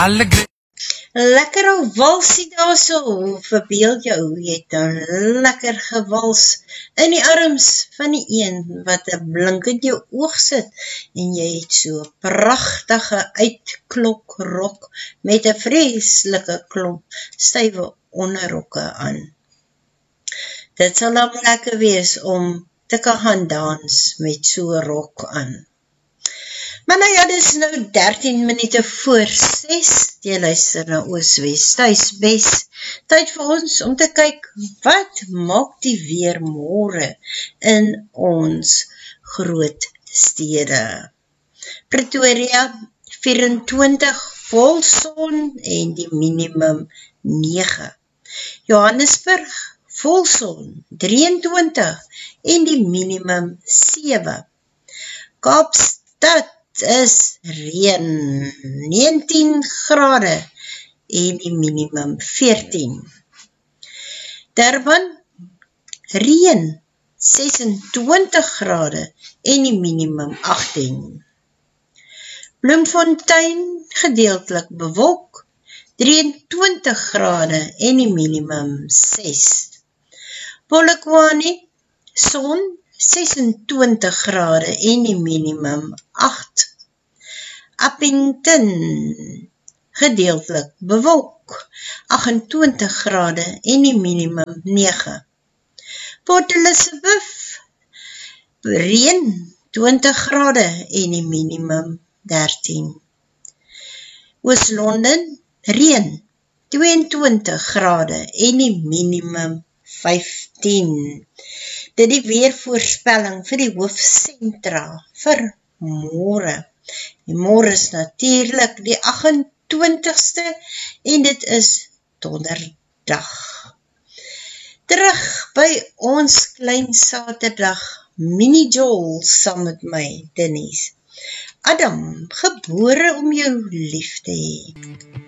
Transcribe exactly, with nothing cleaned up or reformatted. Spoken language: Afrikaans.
alle gre- Lekker ou walsie daar so, verbeel jou, jy het nou lekker gewals in die arms van die een wat 'n blink in jou oog sit en jy het so 'n pragtige uitklok rok met 'n vreeslike klomp stywe onderrokke aan. Dit sal dan lekker wees om te kan gaan dans met so 'n rok aan. Maar nou ja, dit is nou dertien minute voor ses, jy luister na Oos-Wes Tuisbes. Tyd vir ons om te kyk, wat maak die weer môre in ons groot stede. Pretoria, vyf en twintig, vol son en die minimum nege. Johannesburg, vol son, drie en twintig en die minimum sewe. Kaapstad is reën, negentien grade en die minimum veertien. Durban, reën, ses en twintig grade en die minimum agttien. Bloemfontein, gedeeltelik bewolk, drie en twintig grade en die minimum ses. Polokwane, son, ses en twintig grade en die minimum agt. Appington, gedeeltelik bewolk, agt en twintig grade en die minimum nege. Port Elizabeth, reën, twintig grade en die minimum dertien. Oos-London, reën, twee en twintig grade en die minimum vyftien. Dit die weervoorspelling vir die hoofsentra vir môre. Die môre is natuurlik die agt en twintigste en dit is donderdag. Terug by ons klein Saterdag mini jol saam met my, Denise. Adam, gebore om jou lief te hê.